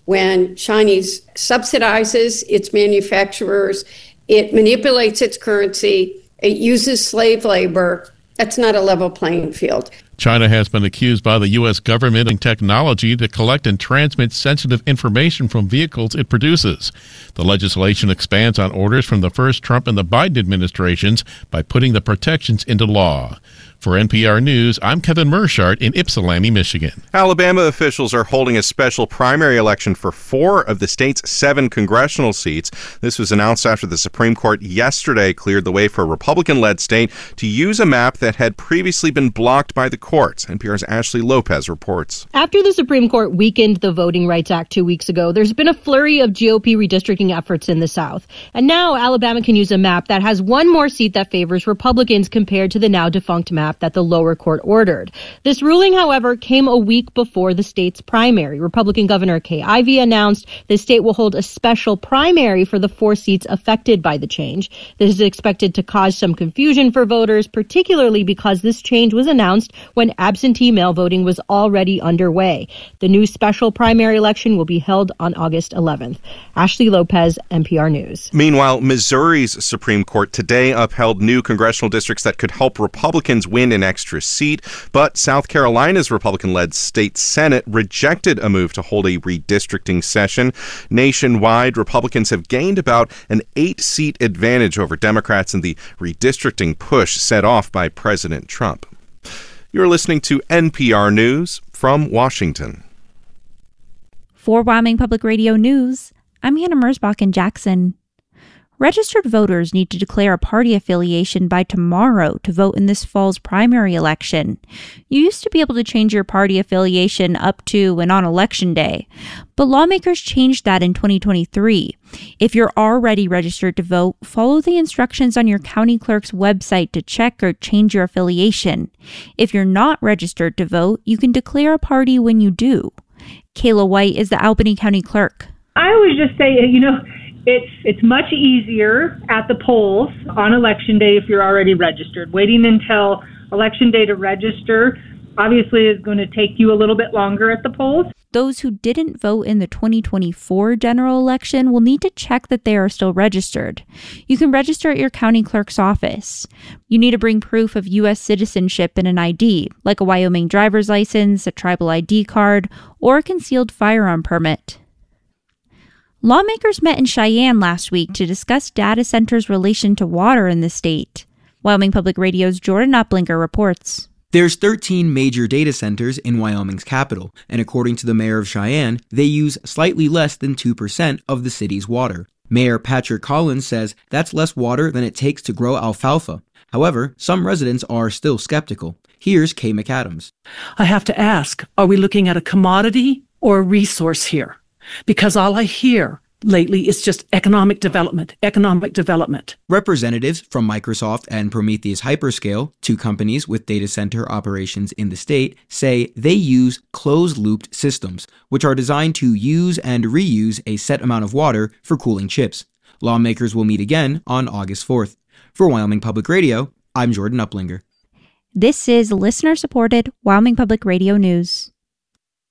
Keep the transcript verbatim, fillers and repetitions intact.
when Chinese subsidizes its manufacturers, it manipulates its currency, it uses slave labor. That's not a level playing field. China has been accused by the U S government and technology to collect and transmit sensitive information from vehicles it produces. The legislation expands on orders from the first Trump and the Biden administrations by putting the protections into law. For N P R News, I'm Kevin Mershart in Ypsilanti, Michigan. Alabama officials are holding a special primary election for four of the state's seven congressional seats. This was announced after the Supreme Court yesterday cleared the way for a Republican-led state to use a map that had previously been blocked by the courts. N P R's Ashley Lopez reports. After the Supreme Court weakened the Voting Rights Act two weeks ago, there's been a flurry of G O P redistricting efforts in the South. And now Alabama can use a map that has one more seat that favors Republicans compared to the now defunct map that the lower court ordered. This ruling, however, came a week before the state's primary. Republican Governor Kay Ivey announced the state will hold a special primary for the four seats affected by the change. This is expected to cause some confusion for voters, particularly because this change was announced when absentee mail voting was already underway. The new special primary election will be held on August eleventh. Ashley Lopez, N P R News. Meanwhile, Missouri's Supreme Court today upheld new congressional districts that could help Republicans win an extra seat, but South Carolina's Republican-led state Senate rejected a move to hold a redistricting session. Nationwide, Republicans have gained about an eight-seat advantage over Democrats in the redistricting push set off by President Trump. You're listening to N P R News from Washington. For Wyoming Public Radio News, I'm Hannah Mersbach in Jackson. Registered voters need to declare a party affiliation by tomorrow to vote in this fall's primary election. You used to be able to change your party affiliation up to and on election day, but lawmakers changed that in twenty twenty-three. If you're already registered to vote, follow the instructions on your county clerk's website to check or change your affiliation. If you're not registered to vote, you can declare a party when you do. Kayla White is the Albany County Clerk. I always just say, you know, It's it's much easier at the polls on Election Day if you're already registered. Waiting until Election Day to register obviously is going to take you a little bit longer at the polls. Those who didn't vote in the twenty twenty-four general election will need to check that they are still registered. You can register at your county clerk's office. You need to bring proof of U S citizenship and an I D, like a Wyoming driver's license, a tribal I D card, or a concealed firearm permit. Lawmakers met in Cheyenne last week to discuss data centers' relation to water in the state. Wyoming Public Radio's Jordan Uplinger reports. There's thirteen major data centers in Wyoming's capital, and according to the mayor of Cheyenne, they use slightly less than two percent of the city's water. Mayor Patrick Collins says that's less water than it takes to grow alfalfa. However, some residents are still skeptical. Here's Kay McAdams. I have to ask, are we looking at a commodity or a resource here? Because all I hear lately is just economic development, economic development. Representatives from Microsoft and Prometheus Hyperscale, two companies with data center operations in the state, say they use closed-looped systems, which are designed to use and reuse a set amount of water for cooling chips. Lawmakers will meet again on August fourth. For Wyoming Public Radio, I'm Jordan Uplinger. This is listener-supported Wyoming Public Radio News.